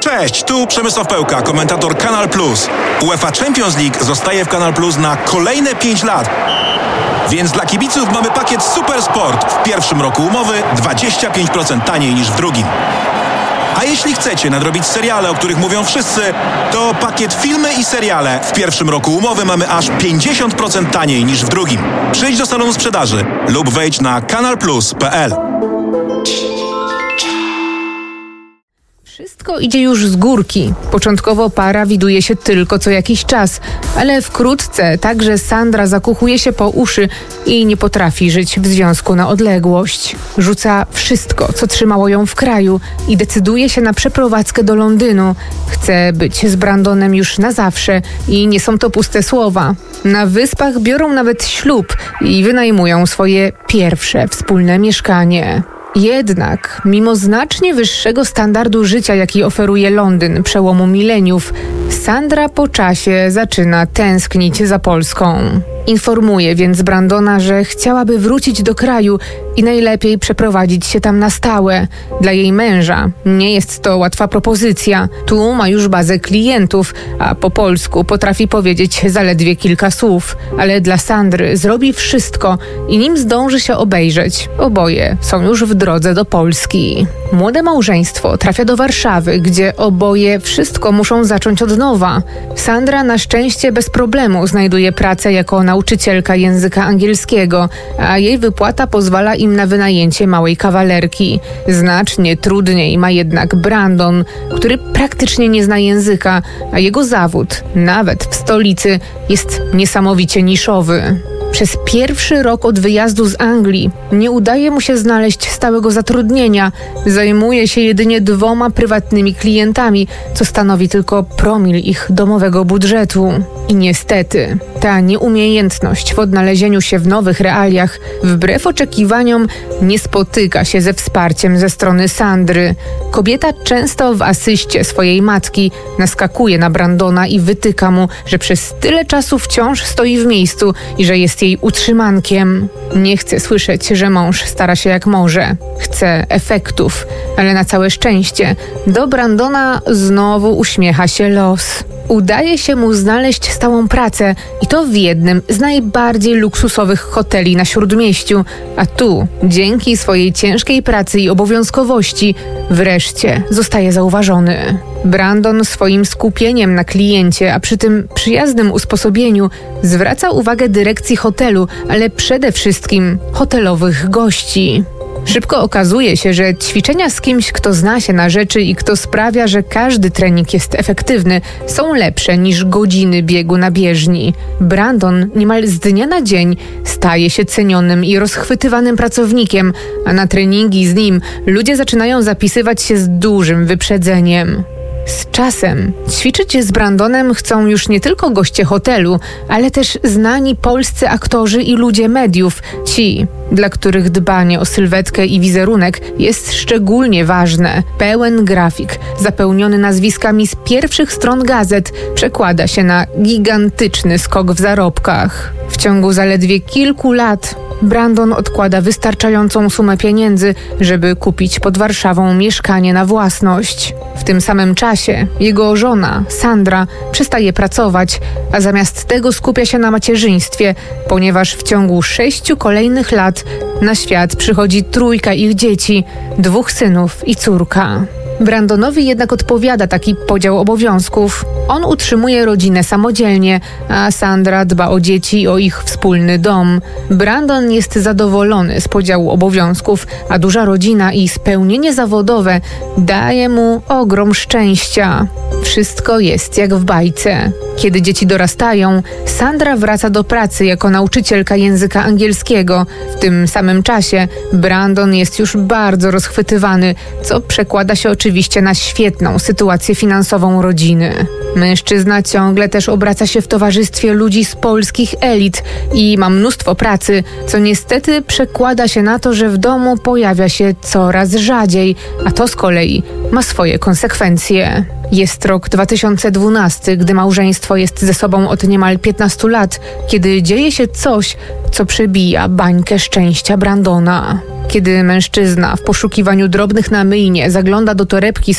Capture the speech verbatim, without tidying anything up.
Cześć, tu Przemysław Pełka, komentator Kanal Plus. UEFA Champions League zostaje w Kanal Plus na kolejne pięć lat. Więc dla kibiców mamy pakiet Super Sport. W pierwszym roku umowy dwadzieścia pięć procent taniej niż w drugim. A jeśli chcecie nadrobić seriale, o których mówią wszyscy, to pakiet filmy i seriale. W pierwszym roku umowy mamy aż pięćdziesiąt procent taniej niż w drugim. Przyjdź do salonu sprzedaży lub wejdź na kanal plus kropka p l. Wszystko idzie już z górki. Początkowo para widuje się tylko co jakiś czas, ale wkrótce także Sandra zakuchuje się po uszy i nie potrafi żyć w związku na odległość. Rzuca wszystko, co trzymało ją w kraju i decyduje się na przeprowadzkę do Londynu. Chce być z Brandonem już na zawsze i nie są to puste słowa. Na Wyspach biorą nawet ślub i wynajmują swoje pierwsze wspólne mieszkanie. Jednak, mimo znacznie wyższego standardu życia, jaki oferuje Londyn przełomu mileniów, Sandra po czasie zaczyna tęsknić za Polską. Informuje więc Brandona, że chciałaby wrócić do kraju i najlepiej przeprowadzić się tam na stałe. Dla jej męża nie jest to łatwa propozycja. Tu ma już bazę klientów, a po polsku potrafi powiedzieć zaledwie kilka słów. Ale dla Sandry zrobi wszystko i nim zdąży się obejrzeć, oboje są już w drodze do Polski. Młode małżeństwo trafia do Warszawy, gdzie oboje wszystko muszą zacząć od nowa. Sandra na szczęście bez problemu znajduje pracę jako nauczycielka języka angielskiego, a jej wypłata pozwala im na wynajęcie małej kawalerki. Znacznie trudniej ma jednak Brandon, który praktycznie nie zna języka, a jego zawód, nawet w stolicy, jest niesamowicie niszowy. Przez pierwszy rok od wyjazdu z Anglii nie udaje mu się znaleźć stałego zatrudnienia. Zajmuje się jedynie dwoma prywatnymi klientami, co stanowi tylko promil ich domowego budżetu. I niestety, ta nieumiejętność w odnalezieniu się w nowych realiach, wbrew oczekiwaniom, nie spotyka się ze wsparciem ze strony Sandry. Kobieta często w asyście swojej matki naskakuje na Brandona i wytyka mu, że przez tyle czasu wciąż stoi w miejscu i że jest jej utrzymankiem. Nie chce słyszeć, że mąż stara się jak może. Chce efektów, ale na całe szczęście do Brandona znowu uśmiecha się los. Udaje się mu znaleźć stałą pracę i to w jednym z najbardziej luksusowych hoteli na Śródmieściu, a tu, dzięki swojej ciężkiej pracy i obowiązkowości, wreszcie zostaje zauważony. Brandon swoim skupieniem na kliencie, a przy tym przyjaznym usposobieniu zwraca uwagę dyrekcji hotelu, ale przede wszystkim hotelowych gości. Szybko okazuje się, że ćwiczenia z kimś, kto zna się na rzeczy i kto sprawia, że każdy trening jest efektywny, są lepsze niż godziny biegu na bieżni. Brandon niemal z dnia na dzień staje się cenionym i rozchwytywanym pracownikiem, a na treningi z nim ludzie zaczynają zapisywać się z dużym wyprzedzeniem. Z czasem ćwiczyć z Brandonem chcą już nie tylko goście hotelu, ale też znani polscy aktorzy i ludzie mediów, ci, dla których dbanie o sylwetkę i wizerunek jest szczególnie ważne. Pełen grafik, zapełniony nazwiskami z pierwszych stron gazet, przekłada się na gigantyczny skok w zarobkach. W ciągu zaledwie kilku lat Brandon odkłada wystarczającą sumę pieniędzy, żeby kupić pod Warszawą mieszkanie na własność. W tym samym czasie jego żona, Sandra, przestaje pracować, a zamiast tego skupia się na macierzyństwie, ponieważ w ciągu sześciu kolejnych lat na świat przychodzi trójka ich dzieci, dwóch synów i córka. Brandonowi jednak odpowiada taki podział obowiązków. On utrzymuje rodzinę samodzielnie, a Sandra dba o dzieci i o ich wspólny dom. Brandon jest zadowolony z podziału obowiązków, a duża rodzina i spełnienie zawodowe daje mu ogrom szczęścia. Wszystko jest jak w bajce. Kiedy dzieci dorastają, Sandra wraca do pracy jako nauczycielka języka angielskiego. W tym samym czasie Brandon jest już bardzo rozchwytywany, co przekłada się oczywiście na świetną sytuację finansową rodziny. Mężczyzna ciągle też obraca się w towarzystwie ludzi z polskich elit i ma mnóstwo pracy, co niestety przekłada się na to, że w domu pojawia się coraz rzadziej, a to z kolei ma swoje konsekwencje. Jest rok dwa tysiące dwunasty, gdy małżeństwo jest ze sobą od niemal piętnastu lat, kiedy dzieje się coś, co przebija bańkę szczęścia Brandona. Kiedy mężczyzna w poszukiwaniu drobnych na myjnie zagląda do torebki